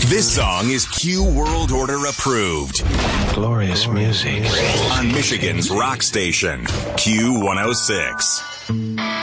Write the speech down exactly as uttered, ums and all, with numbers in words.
This song is Q World Order approved. Glorious music. On Michigan's rock station, Q one oh six.